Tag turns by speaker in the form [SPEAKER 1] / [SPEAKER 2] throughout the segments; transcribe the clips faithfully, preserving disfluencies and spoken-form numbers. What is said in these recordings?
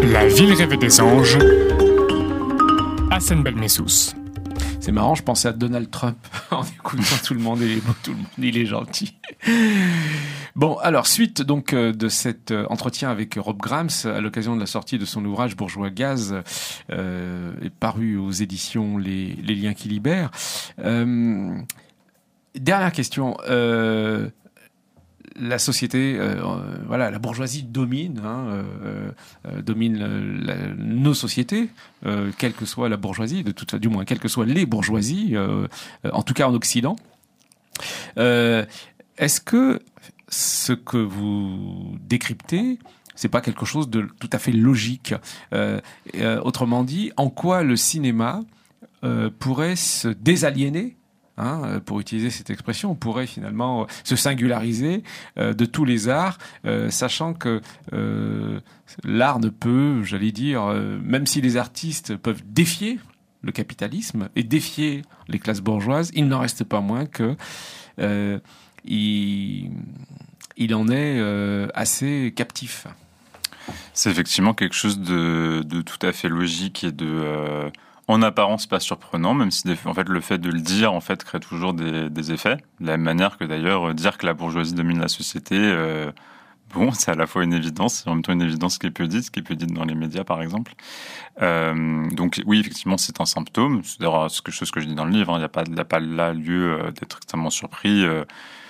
[SPEAKER 1] La ville rêvée des anges, Hassan Belmessous.
[SPEAKER 2] C'est marrant, je pensais à Donald Trump en écoutant tout le monde, il est beau, tout le monde, il est gentil. Bon, alors, suite donc euh, de cet euh, entretien avec Rob Grams, à l'occasion de la sortie de son ouvrage Bourgeois Gaz, euh, est paru aux éditions Les, Les Liens qui libèrent. Euh, dernière question. Euh, La société, euh, voilà, la bourgeoisie domine, hein, euh, euh, domine la, nos sociétés, euh, quelle que soit la bourgeoisie, de toute, du moins, quelles que soient les bourgeoisies, euh, en tout cas en Occident. Euh, est-ce que ce que vous décryptez, c'est pas quelque chose de tout à fait logique? euh, euh, Autrement dit, en quoi le cinéma euh, pourrait se désaliéner? Hein, pour utiliser cette expression, on pourrait finalement se singulariser euh, de tous les arts, euh, sachant que euh, l'art ne peut, j'allais dire, euh, même si les artistes peuvent défier le capitalisme et défier les classes bourgeoises, il n'en reste pas moins que euh, il, il en est euh, assez captif.
[SPEAKER 3] C'est effectivement quelque chose de, de tout à fait logique et de... Euh... en apparence pas surprenant, même si en fait le fait de le dire en fait crée toujours des, des effets. De la même manière que d'ailleurs dire que la bourgeoisie domine la société, euh, bon, c'est à la fois une évidence, et en même temps une évidence qui est peu dite, qui est peu dite dans les médias par exemple. Euh, donc oui, effectivement, c'est un symptôme. C'est d'ailleurs quelque chose que je dis dans le livre. Il n'y a pas, il n'y a pas là lieu d'être extrêmement surpris. Euh,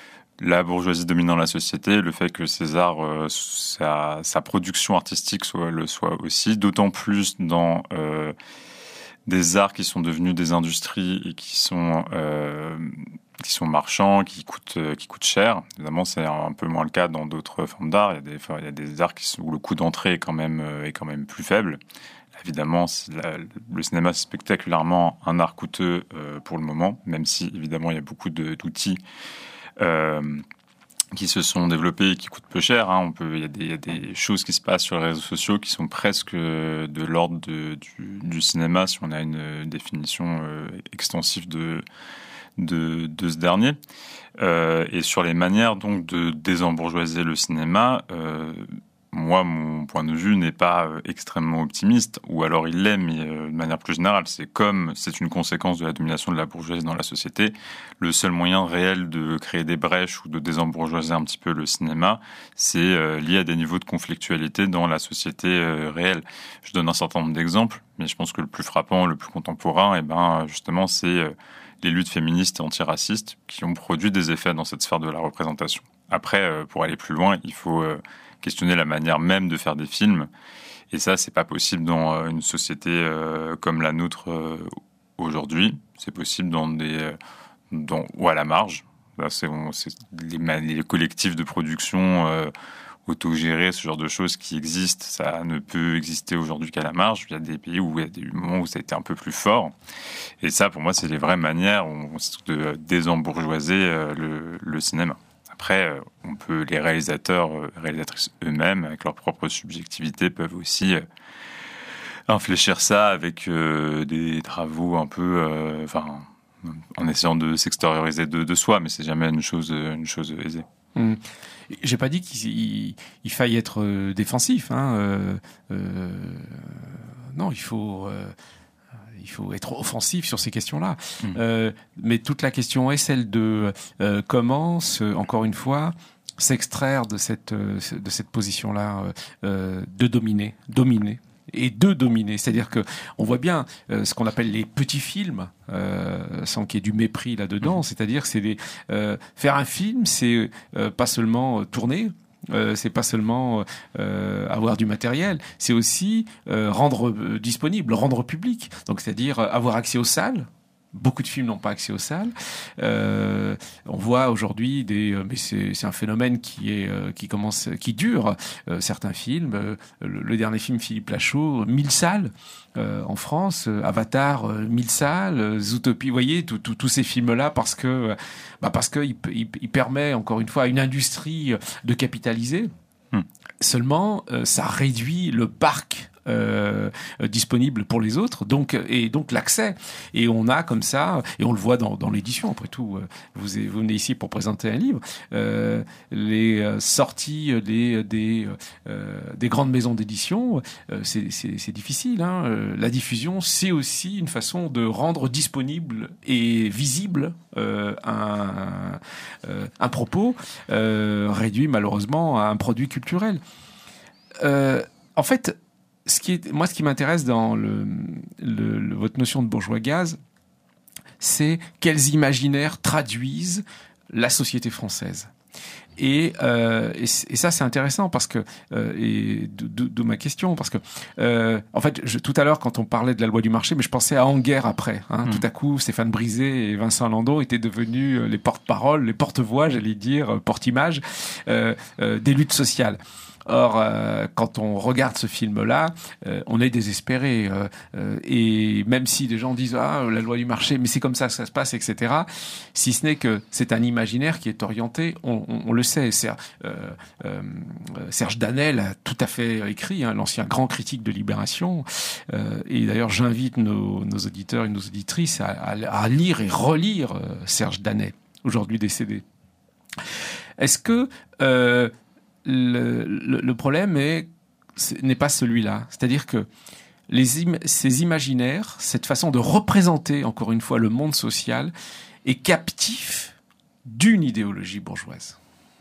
[SPEAKER 3] La bourgeoisie dominant la société, le fait que ces arts, euh, sa, sa production artistique soit le soit aussi, d'autant plus dans euh, des arts qui sont devenus des industries et qui sont euh, qui sont marchands, qui coûtent qui coûtent cher. Évidemment, c'est un peu moins le cas dans d'autres formes d'art. Il y a des enfin, il y a des arts qui sont, où le coût d'entrée est quand même est quand même plus faible. Évidemment, la, le cinéma c'est spectaculairement un art coûteux euh, pour le moment, même si évidemment il y a beaucoup de, d'outils euh, qui se sont développés et qui coûtent peu cher. Hein. On peut, il y a des, il y a des choses qui se passent sur les réseaux sociaux qui sont presque de l'ordre de, du, du cinéma, si on a une définition euh, extensive de, de, de ce dernier. Euh, et sur les manières donc de désembourgeoiser le cinéma, euh, moi, mon point de vue n'est pas euh, extrêmement optimiste, ou alors il l'est, mais euh, de manière plus générale. C'est comme c'est une conséquence de la domination de la bourgeoisie dans la société. Le seul moyen réel de créer des brèches ou de désembourgeoiser un petit peu le cinéma, c'est euh, lié à des niveaux de conflictualité dans la société euh, réelle. Je donne un certain nombre d'exemples, mais je pense que le plus frappant, le plus contemporain, eh ben, justement, c'est euh, les luttes féministes et antiracistes qui ont produit des effets dans cette sphère de la représentation. Après, euh, pour aller plus loin, il faut... Euh, questionner la manière même de faire des films. Et ça, c'est pas possible dans une société euh, comme la nôtre euh, aujourd'hui. C'est possible dans des... Euh, dans, ou à la marge. Là, c'est, on, c'est les, les collectifs de production euh, autogérés, ce genre de choses qui existent. Ça ne peut exister aujourd'hui qu'à la marge. Il y a des pays où il y a des moments où ça a été un peu plus fort. Et ça, pour moi, c'est les vraies manières de désembourgeoiser euh, le, le cinéma. Après, on peut, les réalisateurs, réalisatrices eux-mêmes, avec leur propre subjectivité, peuvent aussi euh, infléchir ça avec euh, des travaux un peu, euh, enfin, en essayant de s'extérioriser de, de soi, mais c'est jamais une chose, une chose aisée.
[SPEAKER 2] Mmh. J'ai pas dit qu'il il faille être défensif, hein. Euh, euh, non, il faut. Euh, Il faut être offensif sur ces questions-là. Mmh. Euh, mais toute la question est celle de euh, comment, se, encore une fois, s'extraire de cette, euh, de cette position-là euh, de dominer, dominer et de dominer. C'est-à-dire que on voit bien euh, ce qu'on appelle les petits films, euh, sans qu'il y ait du mépris là-dedans. Mmh. C'est-à-dire que c'est des, euh, faire un film, c'est euh, pas seulement tourner. Euh, c'est pas seulement euh, avoir du matériel, c'est aussi euh, rendre euh, disponible, rendre public. Donc, c'est-à-dire avoir accès aux salles. Beaucoup de films n'ont pas accès aux salles. Euh, on voit aujourd'hui des, mais c'est, c'est un phénomène qui est, euh, qui commence, qui dure. Euh, certains films, euh, le, le dernier film Philippe Lachaud, mille salles euh, en France, euh, Avatar, euh, mille salles, euh, Zootopie. Vous voyez, tous ces films-là, parce que, bah parce que il, il, il permet encore une fois à une industrie de capitaliser. Hum. Seulement, euh, ça réduit le parc euh, disponible pour les autres, donc et donc l'accès. Et on a comme ça, et on le voit dans, dans l'édition. Après tout, vous, vous venez ici pour présenter un livre. Euh, les sorties des des, euh, des grandes maisons d'édition, euh, c'est, c'est, c'est difficile. Hein. La diffusion, c'est aussi une façon de rendre disponible et visible euh, un, euh, un propos euh, réduit malheureusement à un produit culturel. Euh, en fait, ce qui est, moi, ce qui m'intéresse dans le, le, le, votre notion de bourgeois gaz, c'est quels imaginaires traduisent la société française. Et, euh, et, et ça, c'est intéressant parce que, euh, et d'où ma question, parce que, euh, en fait, je, tout à l'heure, quand on parlait de la loi du marché, mais je pensais à Anguerre après. Hein, mmh. Tout à coup, Stéphane Brisé et Vincent Landon étaient devenus les porte-parole, les porte-voix, j'allais dire, porte-image euh, euh, des luttes sociales. Or, euh, quand on regarde ce film-là, euh, on est désespéré. Euh, euh, et même si des gens disent « Ah, la loi du marché, mais c'est comme ça que ça se passe, et cetera » Si ce n'est que c'est un imaginaire qui est orienté, on, on, on le sait. Serge, euh, euh, Serge Danel a tout à fait écrit, hein, l'ancien grand critique de Libération. Euh, et d'ailleurs, j'invite nos, nos auditeurs et nos auditrices à, à, à lire et relire euh, Serge Danel, aujourd'hui décédé. Est-ce que... Euh, Le, le, le problème est, c'est, n'est pas celui-là. C'est-à-dire que les im- ces imaginaires, cette façon de représenter, encore une fois, le monde social, est captif d'une idéologie bourgeoise.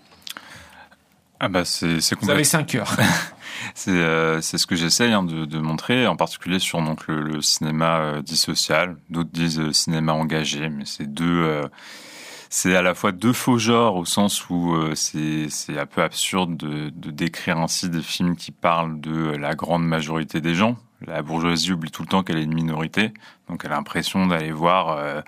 [SPEAKER 3] Ah bah c'est, c'est
[SPEAKER 2] Vous avez cinq heures.
[SPEAKER 3] c'est, euh, c'est ce que j'essaye hein, de, de montrer, en particulier sur donc, le, le cinéma euh, dit social. D'autres disent euh, cinéma engagé, mais c'est deux... Euh, C'est à la fois deux faux genres au sens où euh, c'est, c'est un peu absurde de, de décrire ainsi des films qui parlent de la grande majorité des gens. La bourgeoisie oublie tout le temps qu'elle est une minorité, donc elle a l'impression d'aller voir euh,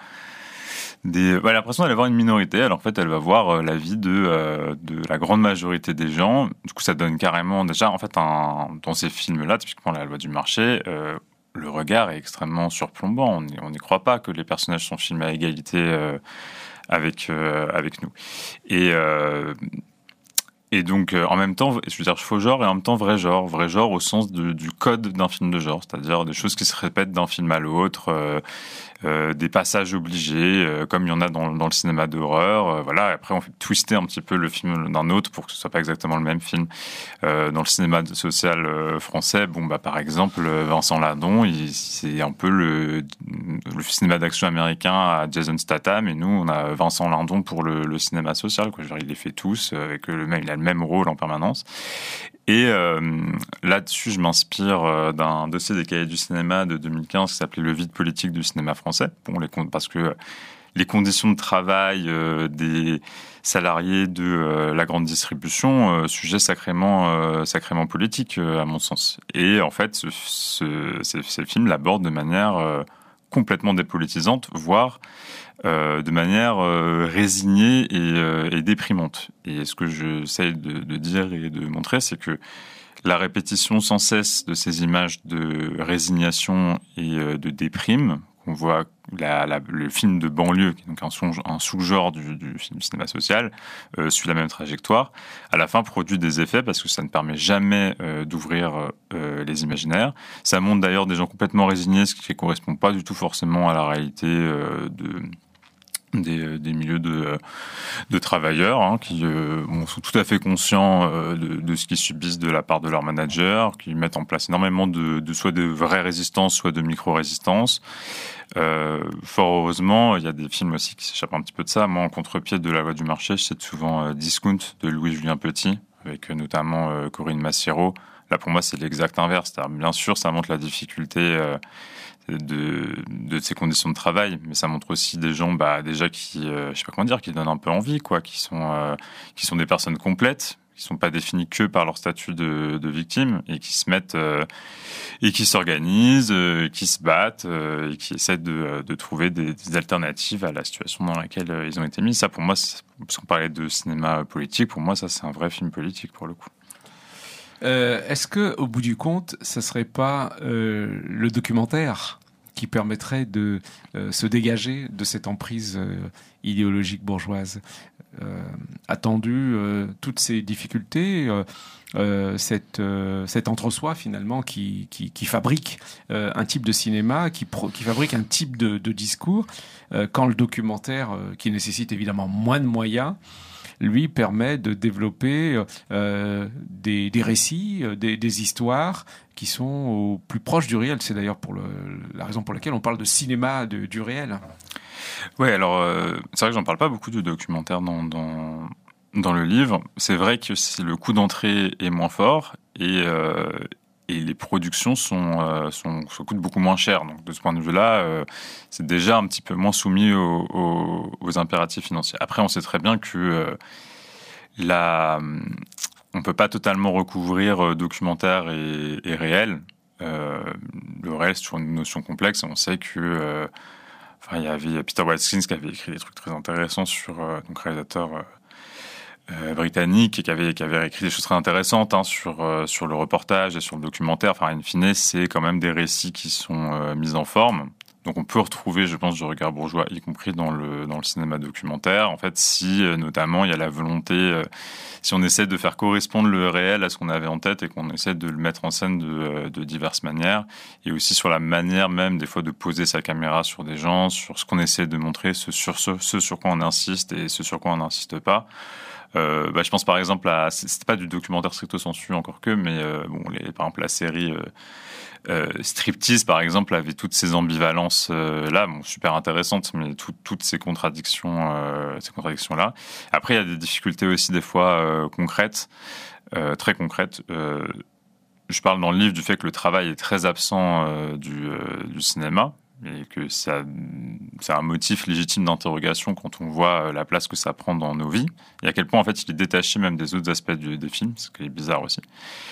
[SPEAKER 3] des, bah, elle a l'impression d'aller voir une minorité. Alors en fait, elle va voir euh, la vie de euh, de la grande majorité des gens. Du coup, ça donne carrément déjà en fait un, dans ces films-là, typiquement La loi du marché. Euh, le regard est extrêmement surplombant. On n'y croit pas que les personnages sont filmés à égalité. Euh, avec euh, avec nous et euh, et donc euh, en même temps je veux dire faux genre et en même temps vrai genre vrai genre au sens de, du code d'un film de genre, c'est-à-dire des choses qui se répètent d'un film à l'autre, euh, euh, des passages obligés euh, comme il y en a dans, dans le cinéma d'horreur, euh, voilà. Après on fait twister un petit peu le film d'un autre pour que ce soit pas exactement le même film. Euh, dans le cinéma social euh, français, bon bah par exemple Vincent Landon, il, c'est un peu le, le cinéma d'action américain à Jason Statham, et nous on a Vincent Landon pour le, le cinéma social, quoi. Je veux dire, il les fait tous avec le même, il a le même rôle en permanence. Et euh, là-dessus, je m'inspire euh, d'un dossier des Cahiers du cinéma de deux mille quinze qui s'appelait Le vide politique du cinéma français. Bon, les, parce que les conditions de travail euh, des salariés de euh, la grande distribution, euh, sujet sacrément, euh, sacrément politique, euh, à mon sens. Et en fait, ce, ce, ce, ce film l'aborde de manière euh, complètement dépolitisante, voire Euh, de manière euh, résignée et, euh, et déprimante. Et ce que j'essaie de, de dire et de montrer, c'est que la répétition sans cesse de ces images de résignation et euh, de déprime, qu'on voit la, la, le film de banlieue, qui est donc un, son, un sous-genre du, du film cinéma social, euh, suit la même trajectoire, à la fin produit des effets parce que ça ne permet jamais euh, d'ouvrir euh, les imaginaires. Ça montre d'ailleurs des gens complètement résignés, ce qui ne correspond pas du tout forcément à la réalité euh, de... Des, des milieux de, de travailleurs hein, qui euh, bon, sont tout à fait conscients euh, de, de ce qu'ils subissent de la part de leurs managers, qui mettent en place énormément de, de soit de vraies résistances, soit de micro-résistances. Euh, fort heureusement, il y a des films aussi qui s'échappent un petit peu de ça. Moi, en contre-pied de La loi du marché, je cite souvent euh, Discount de Louis-Julien Petit, avec euh, notamment euh, Corinne Massiero. Là, pour moi, c'est l'exact inverse. C'est-à-dire, bien sûr, ça montre la difficulté euh, de, de ces conditions de travail, mais ça montre aussi des gens, bah, déjà qui, euh, je sais pas comment dire, qui donnent un peu envie, quoi, qui sont, euh, qui sont des personnes complètes, qui sont pas définies que par leur statut de, de victime et qui se mettent euh, et qui s'organisent, euh, qui se battent euh, et qui essaient de, de trouver des, des alternatives à la situation dans laquelle euh, ils ont été mis. Ça, pour moi, parce qu'on parlait de cinéma politique, pour moi, ça, c'est un vrai film politique pour le coup.
[SPEAKER 2] Euh, est-ce que, au bout du compte, ça serait pas euh, le documentaire qui permettrait de euh, se dégager de cette emprise euh, idéologique bourgeoise. Euh, attendu euh, toutes ces difficultés, euh, euh, cette, euh, cet entre-soi finalement qui, qui, qui fabrique euh, un type de cinéma, qui, pro, qui fabrique un type de, de discours, euh, quand le documentaire, euh, qui nécessite évidemment moins de moyens, lui permet de développer euh, des, des récits, des, des histoires qui sont au plus proche du réel. C'est d'ailleurs pour le, la raison pour laquelle on parle de cinéma de, du réel.
[SPEAKER 3] Ouais, alors euh, c'est vrai que j'en parle pas beaucoup du documentaire dans, dans, dans le livre. C'est vrai que le coût d'entrée est moins fort et, euh, et les productions sont, euh, sont, sont coûtent beaucoup moins cher. Donc de ce point de vue-là, euh, c'est déjà un petit peu moins soumis aux, aux, aux impératifs financiers. Après, on sait très bien que euh, la, on peut pas totalement recouvrir documentaire et, et réel. Euh, le réel, c'est toujours une notion complexe. On sait que euh, Enfin, il y avait Peter Watkins qui avait écrit des trucs très intéressants sur euh, donc réalisateur euh, euh, britannique et qui avait qui avait écrit des choses très intéressantes hein, sur euh, sur le reportage et sur le documentaire. Enfin, in fine, c'est quand même des récits qui sont euh, mis en forme. Donc, on peut retrouver, je pense, du regard bourgeois, y compris dans le dans le cinéma documentaire. En fait, si euh, notamment il y a la volonté, euh, si on essaie de faire correspondre le réel à ce qu'on avait en tête et qu'on essaie de le mettre en scène de, de diverses manières, et aussi sur la manière même des fois de poser sa caméra sur des gens, sur ce qu'on essaie de montrer, ce sur ce, ce sur quoi on insiste et ce sur quoi on n'insiste pas. Euh, bah, je pense par exemple à, c'est pas du documentaire stricto sensu encore que, mais euh, bon, les, par exemple la série. Euh, Euh, Striptease, par exemple, avait toutes ces ambivalences euh, là, bon, super intéressantes, mais tout, toutes ces contradictions, euh, ces contradictions là. Après, il y a des difficultés aussi des fois euh, concrètes, euh, très concrètes. Euh, je parle dans le livre du fait que le travail est très absent euh, du, euh, du cinéma et que ça, c'est un motif légitime d'interrogation quand on voit la place que ça prend dans nos vies et à quel point en fait il est détaché même des autres aspects du, des films, ce qui est bizarre aussi.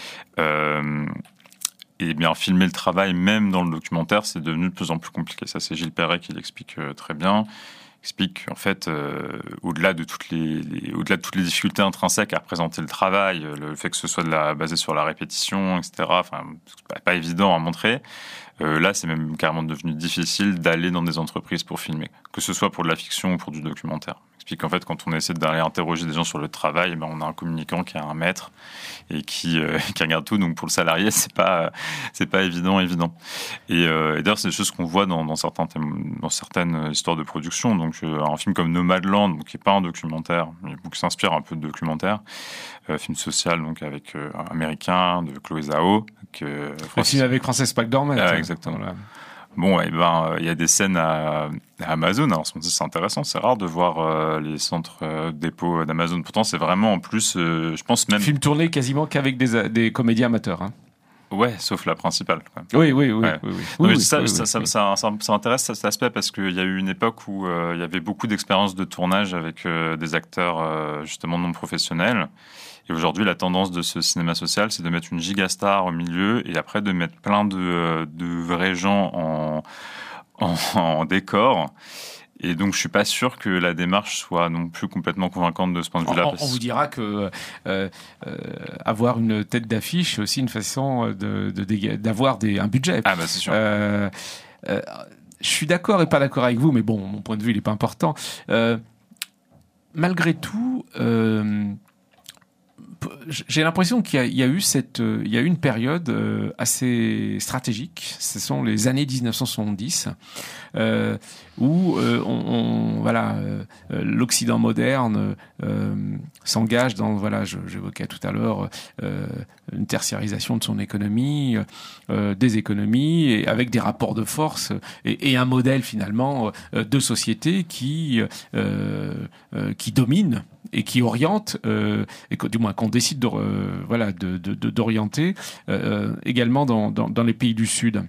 [SPEAKER 3] Euh, Et bien, filmer le travail, même dans le documentaire, c'est devenu de plus en plus compliqué. Ça, c'est Gilles Perret qui l'explique euh, très bien. Il explique qu'en fait, euh, au-delà de toutes les, les, au-delà de toutes les difficultés intrinsèques à représenter le travail, le fait que ce soit de la, basé sur la répétition, et cetera, enfin, c'est pas, pas évident à montrer. Euh, là, c'est même carrément devenu difficile d'aller dans des entreprises pour filmer, que ce soit pour de la fiction ou pour du documentaire. Explique qu'en fait, quand on essaie d'aller interroger des gens sur le travail, ben, on a un communicant qui a un maître et qui, euh, qui regarde tout. Donc, pour le salarié, c'est pas, c'est pas évident, évidant. Et, euh, et d'ailleurs, c'est des choses qu'on voit dans, dans certains thèmes, dans certaines histoires de production. Donc, euh, un film comme Nomadland, donc, qui est pas un documentaire, mais qui s'inspire un peu de documentaire, euh, film social, donc, avec, euh, un américain, de Chloé Zhao, que,
[SPEAKER 2] Le film avec Frances McDormand.
[SPEAKER 3] Ah, exactement. Voilà. Bon, eh ben, il y a des scènes à, à Amazon. Alors, c'est intéressant. C'est rare de voir euh, les centres euh, dépôts d'Amazon. Pourtant, c'est vraiment en plus, euh, je pense même.
[SPEAKER 2] Film tourné quasiment qu'avec des, des comédiens amateurs. Hein.
[SPEAKER 3] Ouais, sauf la principale. Quoi.
[SPEAKER 2] Oui, oui, oui.
[SPEAKER 3] Ouais.
[SPEAKER 2] oui, oui.
[SPEAKER 3] Non,
[SPEAKER 2] oui,
[SPEAKER 3] oui ça,
[SPEAKER 2] oui,
[SPEAKER 3] ça,
[SPEAKER 2] oui,
[SPEAKER 3] ça,
[SPEAKER 2] oui.
[SPEAKER 3] ça, ça, ça intéresse cet aspect parce qu'il y a eu une époque où euh, il y avait beaucoup d'expériences de tournage avec euh, des acteurs euh, justement non professionnels. Et aujourd'hui, la tendance de ce cinéma social, c'est de mettre une gigastar au milieu et après de mettre plein de, de vrais gens en, en, en décor. Et donc, je suis pas sûr que la démarche soit non plus complètement convaincante de ce point de vue-là.
[SPEAKER 2] On, on vous dira que euh, euh, avoir une tête d'affiche, c'est aussi une façon de, de, de, d'avoir des, un budget.
[SPEAKER 3] Ah bah c'est sûr.
[SPEAKER 2] Euh, euh, je suis d'accord et pas d'accord avec vous, mais bon, mon point de vue, il est pas important. Euh, malgré tout. Euh, J'ai l'impression qu'il y a, il y a eu cette, il y a eu une période assez stratégique. Ce sont les années dix-neuf cent soixante-dix euh, où euh, on, on, voilà, euh, l'Occident moderne euh, s'engage dans, voilà, je, j'évoquais tout à l'heure euh, une tertiarisation de son économie, euh, des économies, et avec des rapports de force et, et un modèle finalement de société qui euh, euh, qui domine et qui oriente, euh, et que, du moins qu'on décide de, euh, voilà, de, de, de, d'orienter euh, également dans, dans, dans les pays du Sud.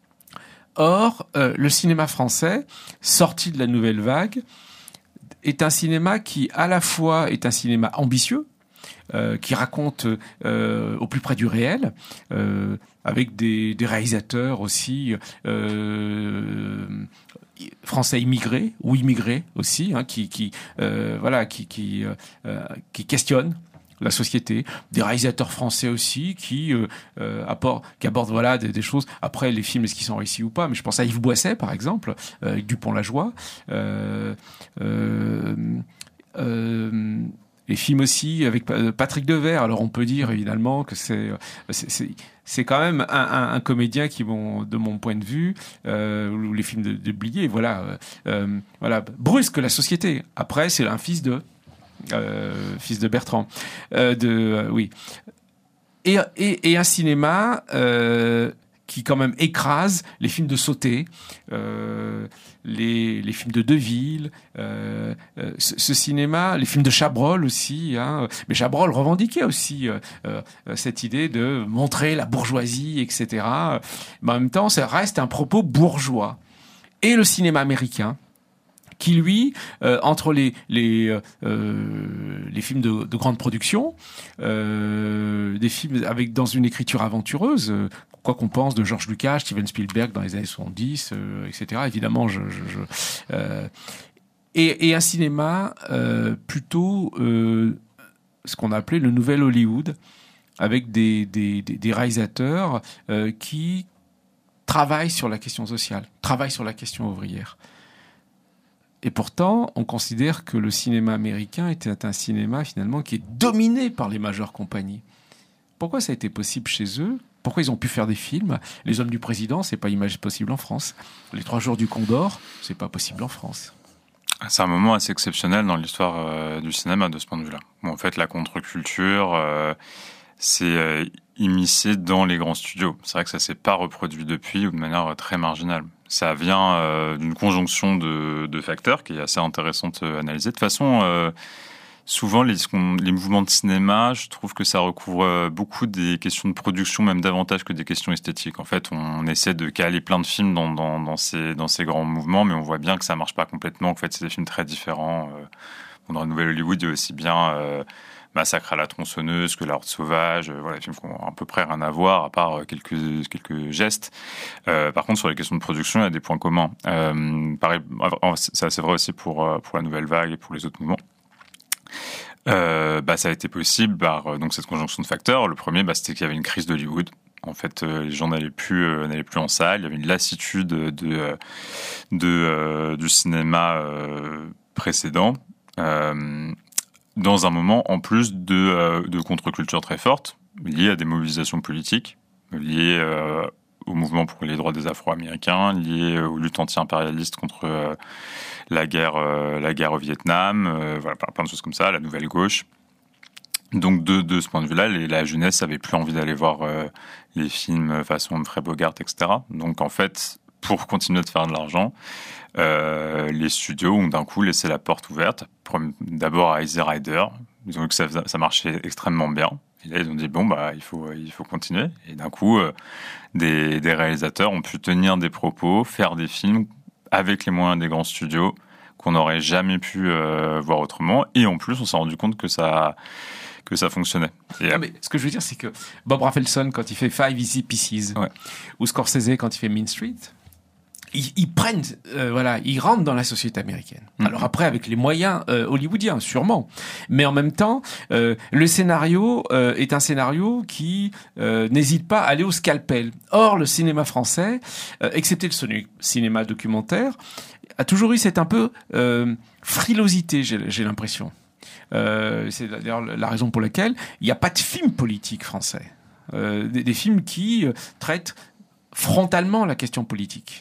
[SPEAKER 2] Or, euh, le cinéma français, sorti de la nouvelle vague, est un cinéma qui, à la fois, est un cinéma ambitieux, euh, qui raconte euh, au plus près du réel, euh, avec des, des réalisateurs aussi euh, français immigrés ou immigrés aussi, hein, qui, qui, euh, voilà, qui, qui, euh, qui questionnent la société, des réalisateurs français aussi qui euh, euh, apportent, qui abordent voilà des, des choses. Après, les films, est-ce qu'ils sont réussis ou pas? Mais je pense à Yves Boisset, par exemple, euh, avec Dupont-la-Joie. Euh, euh, euh, les films aussi avec Patrick Devers. Alors on peut dire évidemment que c'est c'est, c'est, c'est quand même un, un, un comédien qui, bon, de mon point de vue, euh, ou les films de, de Blier, voilà, euh, voilà, brusque la société. Après, c'est un fils de euh, fils de Bertrand, euh, de euh, oui, et, et, et un cinéma. Euh, qui quand même écrase les films de Sauté, euh, les, les films de Deville, euh, euh, ce, ce cinéma, les films de Chabrol aussi. Hein, mais Chabrol revendiquait aussi euh, euh, cette idée de montrer la bourgeoisie, et cetera. Mais en même temps, ça reste un propos bourgeois. Et le cinéma américain, qui lui, euh, entre les les euh, les films de, de grande production, euh, des films avec dans une écriture aventureuse, euh, quoi qu'on pense de George Lucas, Steven Spielberg dans les années soixante-dix, euh, et cetera. Évidemment, je, je, je euh, et, et un cinéma euh, plutôt euh, ce qu'on a appelé le nouvel Hollywood, avec des des, des, des réalisateurs euh, qui travaillent sur la question sociale, travaillent sur la question ouvrière. Et pourtant, on considère que le cinéma américain était un cinéma finalement qui est dominé par les majeures compagnies. Pourquoi ça a été possible chez eux ? Pourquoi ils ont pu faire des films ? Les Hommes du Président, c'est pas image possible en France. Les Trois Jours du Condor, c'est pas possible en France.
[SPEAKER 3] C'est un moment assez exceptionnel dans l'histoire euh, du cinéma de ce point de vue-là. Bon, en fait, la contre-culture, euh, c'est euh, immiscé dans les grands studios. C'est vrai que ça s'est pas reproduit depuis ou de manière euh, très marginale. Ça vient euh, d'une conjonction de, de facteurs qui est assez intéressante à analyser. De toute façon, euh, souvent, les, les mouvements de cinéma, je trouve que ça recouvre beaucoup des questions de production, même davantage que des questions esthétiques. En fait, on essaie de caler plein de films dans, dans, dans, ces, dans ces grands mouvements, mais on voit bien que ça marche pas complètement. En fait, c'est des films très différents. Euh, dans le Nouvel Hollywood, il y a aussi bien euh, Massacre à la tronçonneuse que La Horde sauvage. Euh, voilà, des films qui ont à peu près rien à voir, à part quelques, quelques gestes. Euh, par contre, sur les questions de production, il y a des points communs. Euh, pareil, ça, c'est vrai aussi pour, pour la Nouvelle Vague et pour les autres mouvements. Euh, bah, ça a été possible par donc cette conjonction de facteurs. Le premier, bah, c'était qu'il y avait une crise d'Hollywood. En fait, euh, les gens n'allaient plus, euh, n'allaient plus en salle. Il y avait une lassitude de, de, de euh, du cinéma euh, précédent. Euh, dans un moment, en plus de, euh, de contre-culture très forte, liée à des mobilisations politiques, liées euh, au mouvement pour les droits des Afro-Américains, liées aux luttes anti-impérialistes contre euh, la guerre, euh, la guerre au Vietnam, euh, voilà, plein de choses comme ça, la nouvelle gauche. Donc de, de ce point de vue-là, les, la jeunesse avait plus envie d'aller voir euh, les films façon Humphrey Bogart, et cetera. Donc en fait, pour continuer de faire de l'argent, euh, les studios ont d'un coup laissé la porte ouverte. D'abord à Easy Rider, ils ont vu que ça, ça marchait extrêmement bien. Et là, ils ont dit bon bah il faut il faut continuer. Et d'un coup, euh, des, des réalisateurs ont pu tenir des propos, faire des films avec les moyens des grands studios qu'on n'aurait jamais pu euh, voir autrement. Et en plus, on s'est rendu compte que ça que ça fonctionnait. Et
[SPEAKER 2] non, mais ce que je veux dire, c'est que Bob Rafelson, quand il fait Five Easy Pieces, ouais. ou Scorsese, quand il fait Mean Street, ils, ils prennent, euh, voilà, ils rentrent dans la société américaine. Mm-hmm. Alors après, avec les moyens euh, hollywoodiens, sûrement. Mais en même temps, euh, le scénario euh, est un scénario qui euh, n'hésite pas à aller au scalpel. Or, le cinéma français, euh, excepté le cinéma documentaire, a toujours eu cette un peu euh, frilosité, j'ai, j'ai l'impression. Euh, c'est d'ailleurs la raison pour laquelle il n'y a pas de film politique français. Euh, des, des films qui euh, traitent frontalement la question politique.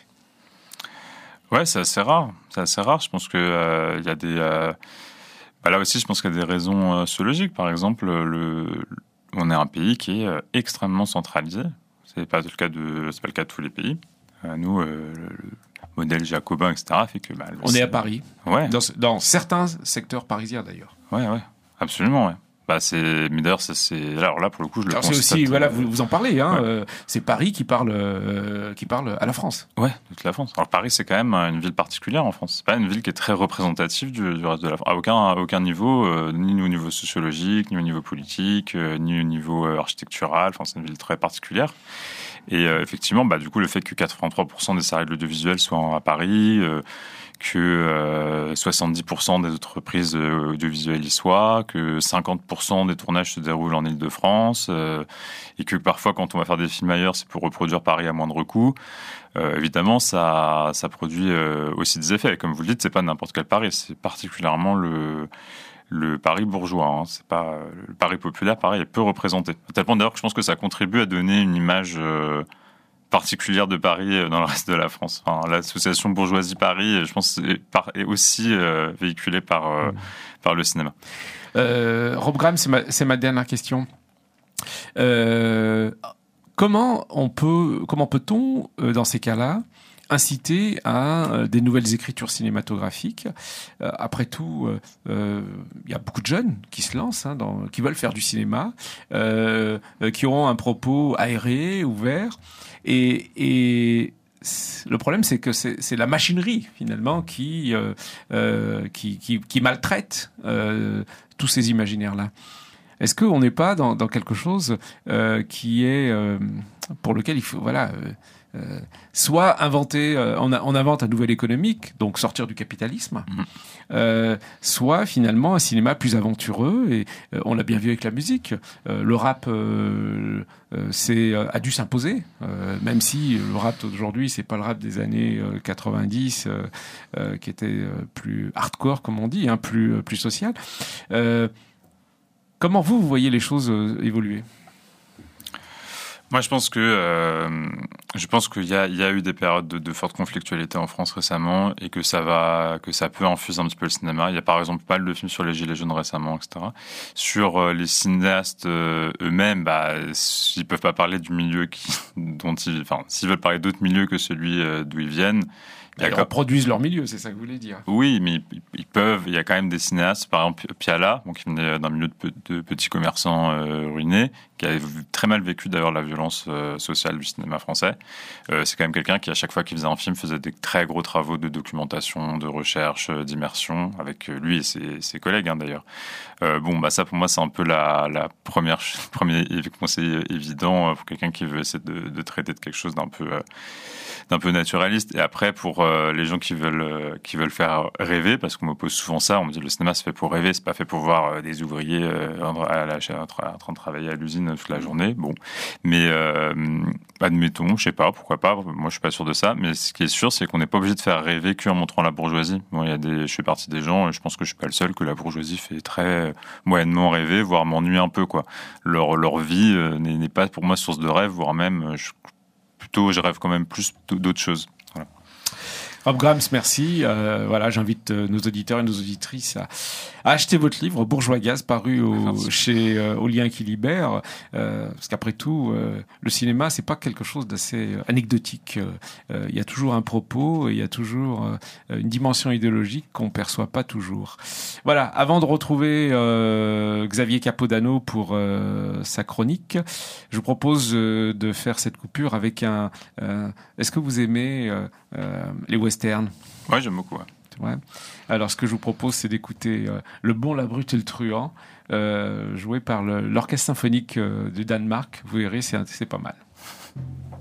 [SPEAKER 3] Ouais, c'est assez rare. C'est assez rare. Je pense que euh, il y a des. Euh... Bah là aussi, je pense qu'il y a des raisons euh, sociologiques. Par exemple, le... on est un pays qui est euh, extrêmement centralisé. C'est pas le cas de. C'est pas le cas de tous les pays. Euh, nous, euh, le modèle jacobin, et cetera, fait que. Bah,
[SPEAKER 2] on est à Paris.
[SPEAKER 3] Ouais.
[SPEAKER 2] Dans, dans certains secteurs parisiens d'ailleurs.
[SPEAKER 3] Ouais, ouais, absolument, ouais. Bah c'est, mais d'ailleurs, ça c'est. Alors là, pour le coup, je le
[SPEAKER 2] Alors
[SPEAKER 3] constate.
[SPEAKER 2] c'est aussi,
[SPEAKER 3] euh...
[SPEAKER 2] voilà, vous, vous en parlez, hein.
[SPEAKER 3] Ouais.
[SPEAKER 2] Euh, c'est Paris qui parle, euh, qui parle à la France.
[SPEAKER 3] Ouais, toute la France. Alors Paris, c'est quand même une ville particulière en France. C'est pas une ville qui est très représentative du, du reste de la France. À aucun, à aucun niveau, euh, ni au niveau sociologique, ni au niveau politique, euh, ni au niveau euh, architectural. Enfin, c'est une ville très particulière. Et euh, effectivement, bah, du coup, le fait que quatre-vingt-trois pour cent des salariés de l'audiovisuel soient à Paris, euh, que euh, soixante-dix pour cent des entreprises euh, audiovisuelles y soient, que cinquante pour cent des tournages se déroulent en Île-de-France, euh, et que parfois, quand on va faire des films ailleurs, c'est pour reproduire Paris à moindre coût. Euh, évidemment, ça, ça produit euh, aussi des effets. Comme vous le dites, c'est pas n'importe quel Paris, c'est particulièrement le, le Paris bourgeois. Hein. C'est pas le Paris populaire. Paris est peu représenté. À tel point d'ailleurs que je pense que ça contribue à donner une image euh, particulière de Paris dans le reste de la France. Enfin, l'association Bourgeoisie Paris, je pense, est, par, est aussi euh, véhiculée par euh, mmh. par le cinéma.
[SPEAKER 2] Euh, Rob Graham, c'est ma, c'est ma dernière question. Euh, Comment on peut, comment peut-on, euh, dans ces cas-là, inciter à euh, des nouvelles écritures cinématographiques ? euh, Après tout, il euh, y a beaucoup de jeunes qui se lancent, hein, dans, qui veulent faire du cinéma, euh, euh, qui auront un propos aéré, ouvert, et, et le problème, c'est que c'est, c'est la machinerie finalement qui euh, euh, qui, qui, qui maltraite euh, tous ces imaginaires-là. Est-ce qu'on n'est pas dans, dans quelque chose euh, qui est euh, pour lequel il faut voilà euh, euh, soit inventer euh, on, a, on invente un nouvel économique, donc sortir du capitalisme, mmh. euh, soit finalement un cinéma plus aventureux, et euh, on l'a bien vu avec la musique. Euh, le rap euh, euh, c'est, euh, a dû s'imposer, euh, même si le rap d'aujourd'hui c'est pas le rap des années euh, quatre-vingt-dix euh, euh, qui était euh, plus hardcore comme on dit, hein, plus plus social. Euh, Comment vous, vous voyez les choses euh, évoluer ?
[SPEAKER 3] Moi, je pense que euh, je pense qu'il y a, il y a eu des périodes de, de forte conflictualité en France récemment, et que ça va, que ça peut infuser un petit peu le cinéma. Il y a par exemple pas mal de films sur les gilets jaunes récemment, et cetera. Sur euh, les cinéastes euh, eux-mêmes, bah, ils peuvent pas parler du milieu qui, dont ils, enfin, s'ils veulent parler d'autres milieux que celui euh, d'où ils viennent.
[SPEAKER 2] Ils reproduisent leur milieu, c'est ça que vous voulez dire ?
[SPEAKER 3] Oui, mais ils, ils peuvent. Il y a quand même des cinéastes, par exemple Piala, bon, qui venait d'un milieu de, pe- de petits commerçants euh, ruinés, qui a très mal vécu d'ailleurs la violence euh, sociale du cinéma français. Euh, c'est quand même quelqu'un qui, à chaque fois qu'il faisait un film, faisait des très gros travaux de documentation, de recherche, euh, d'immersion, avec lui et ses, ses collègues hein, d'ailleurs. Euh, bon, bah ça pour moi c'est un peu la, la première premier conseil évident pour quelqu'un qui veut essayer de, de traiter de quelque chose d'un peu euh, d'un peu naturaliste. Et après, pour euh, les gens qui veulent euh, qui veulent faire rêver, parce qu'on me pose souvent ça, on me dit le cinéma c'est fait pour rêver, c'est pas fait pour voir euh, des ouvriers euh, à la, en train de travailler à l'usine toute la journée. Bon, mais euh, admettons, je sais pas, pourquoi pas. Moi, je suis pas sûr de ça. Mais ce qui est sûr, c'est qu'on n'est pas obligé de faire rêver qu'en montrant la bourgeoisie. Bon, il y a des, je fais partie des gens, et je pense que je suis pas le seul, que la bourgeoisie fait très moyennement rêver, voire m'ennuie un peu, quoi. Leur leur vie euh, n'est, n'est pas pour moi source de rêve, voire même je, plutôt, je rêve quand même plus d'autres choses. Voilà.
[SPEAKER 2] Rob Graham, merci. Euh, voilà, j'invite euh, nos auditeurs et nos auditrices à, à acheter votre livre Bourgeois Gaz, paru au, chez euh, Au Lien qui Libère, euh, parce qu'après tout, euh, le cinéma, c'est pas quelque chose d'assez anecdotique. Il euh, y a toujours un propos, il y a toujours euh, une dimension idéologique qu'on perçoit pas toujours. Voilà. Avant de retrouver euh, Xavier Capodano pour euh, sa chronique, je vous propose euh, de faire cette coupure avec un. Euh, est-ce que vous aimez euh, euh, les westerns?
[SPEAKER 3] Ouais, j'aime beaucoup. Ouais.
[SPEAKER 2] Ouais. Alors, ce que je vous propose, c'est d'écouter euh, Le Bon, la Brute et le Truand, euh, joué par le, l'Orchestre symphonique euh, du Danemark. Vous verrez, c'est, c'est pas mal.